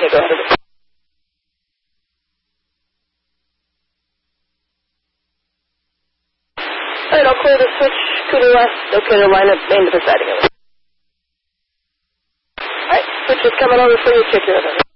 Okay, go ahead. All right, I'll clear the switch to the left. Okay, to line up main to the siding of it. All right, switch is coming over for you. Check your other.